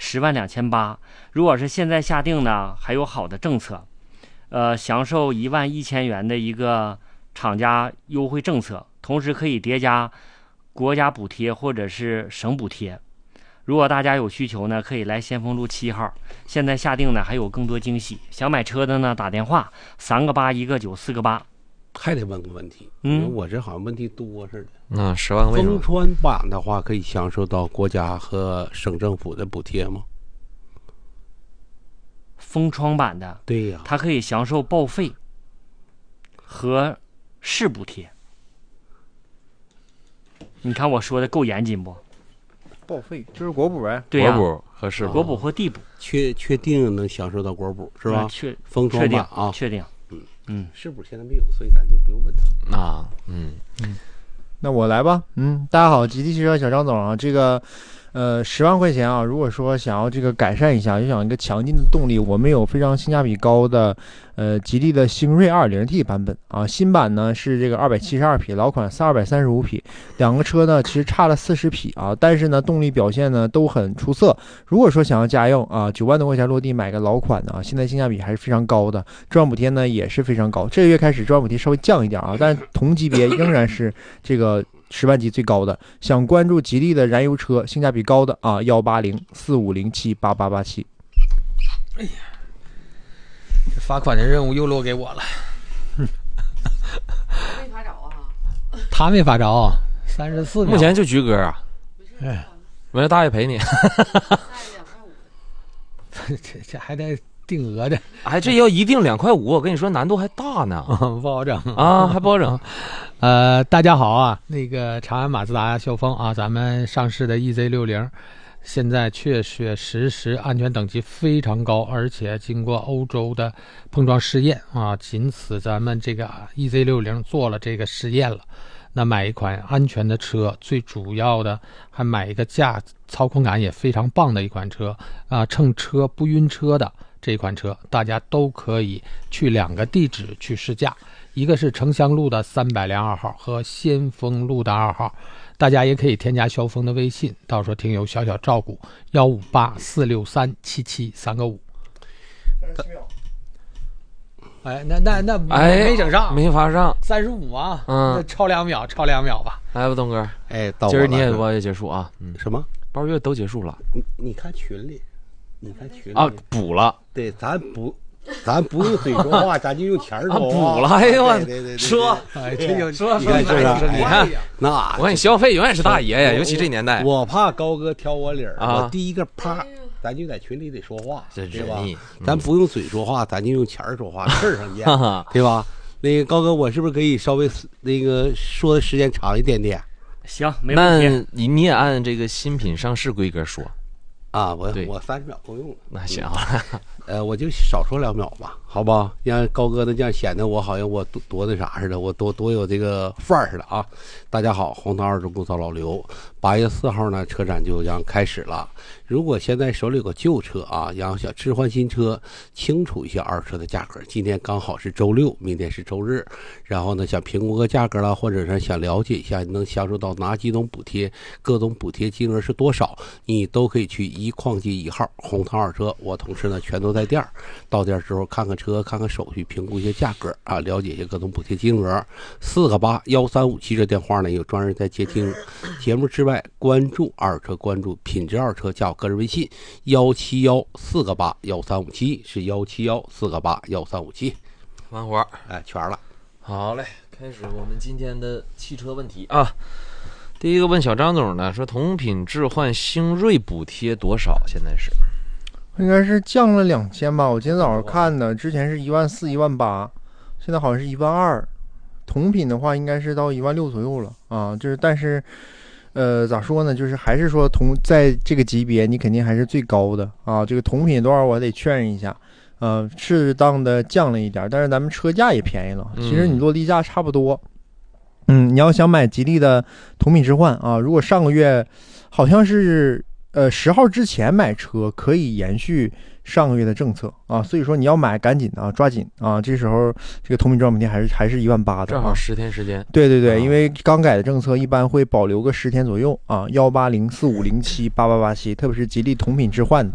102800，如果是现在下定呢，还有好的政策，享受11000元的一个厂家优惠政策，同时可以叠加国家补贴或者是省补贴。如果大家有需求呢，可以来先锋路7号。现在下定呢，还有更多惊喜。想买车的呢，打电话3个8，1个9，4个8。 还得问个问题，因为我这好像问题多似的。 10万个为什么？ 风川版的话，可以享受到国家和省政府的补贴吗？ 封窗版的， 对呀， 它可以享受报废和市补贴。你看我说的够严谨不？ 报废就是国补呗， 对呀、 国补和市国补或地补， 确定能享受到国补是吧？封确定窗版啊， 确定。 市补现在没有，所以咱就不用问他啊。 那我来吧。大家好，吉利汽车小张总啊，这个10万块钱啊，如果说想要这个改善一下，就想一个强劲的动力，我们有非常性价比高的吉利的星瑞 2.0T 版本啊，新版呢是这个272匹，老款235匹，两个车呢其实差了40匹啊，但是呢动力表现呢都很出色。如果说想要家用啊，9万多块钱落地买个老款的啊，现在性价比还是非常高的，重量补贴呢也是非常高，这个月开始重量补贴稍微降一点啊，但是同级别仍然是这个10万级最高的。想关注吉利的燃油车性价比高的啊，18045078887。 哎呀，这罚款的任务又落给我了。 没法找啊， 他没罚着，34秒。 目前就菊哥啊， 哎， 没事，大爷陪你。 这还得定额的， 哎，这要一定2.5块，我跟你说难度还大呢， 不好整啊，还不好整。 大家好啊，那个长安马自达萧峰啊，咱们上市的 EZ60，现在确确实实安全等级非常高，而且经过欧洲的碰撞试验啊，仅此咱们这个 EZ60 做了这个试验了。那买一款安全的车，最主要的还买一个操控感也非常棒的一款车啊，乘车不晕车的这款车，大家都可以去2个地址去试驾，一个是城乡路的302号和先锋路的2号，大家也可以添加萧峰的微信，到时候听友小小照顾158463773个5。哎，那没整上， 没罚上 35啊，超2秒吧。 来吧，东哥， 哎，到今儿你也我也结束啊， 什么 8月都结束了， 你看群里啊，补了， 对，咱不用嘴说话，咱就用钱说话。 补了，哎呦我说， 哎，这有说，你看是不是？ 你看， 那我看你消费永远是大爷呀，尤其这年代。 我怕高哥挑我理儿啊， 我第一个啪，咱就在群里得说话，对吧？ 嗯、 咱不用嘴说话，咱就用钱说话，事儿上见，对吧？那个高哥，我是不是可以稍微那个说的时间长一点点？ 行，没问题。 那你也按这个新品上市规格说啊，我30秒够用了。 那行啊， 我就少说2秒吧，好吧？让高哥的这样显得我好像我多那啥似的，我多有这个范儿似的啊！大家好，红桃二中工造老刘，8月4号呢，车展就将开始了。如果现在手里有个旧车啊，然后想置换新车，清楚一下二手车的价格。今天刚好是周6，明天是周日，然后呢，想评估个价格了，或者是想了解一下能享受到哪几种补贴，各种补贴金额是多少，你都可以去一矿机1号红桃二车，我同事呢全都在店儿。到店之后看看车，看看手续，评估一些价格啊，了解一下各种补贴金额。4个8 1357这电话呢有专人在接听。节目之外，关注二车，关注品质二车，加我个人微信171 4个8 1357，是171 4个8 1357。 完活， 哎，全了。 好嘞，开始我们今天的汽车问题啊。第一个问小张总呢，说同品置换星瑞补贴多少？现在是应该是降了2000吧，我今天早上看的，之前是14000、18000，现在好像是12000。同品的话应该是到16000左右了啊，就是但是咋说呢，就是还是说在这个级别你肯定还是最高的啊，这个同品多少我得确认一下，适当的降了一点，但是咱们车价也便宜了，其实你落地价差不多。你要想买吉利的同品置换啊，如果上个月好像是10号之前买车可以延续上个月的政策啊，所以说你要买赶紧啊，抓紧啊，这时候这个同品置换补贴还是18000的， 正好10天时间。 对对对，因为刚改的政策一般会保留个10天左右啊，18045078887，特别是吉利同品置换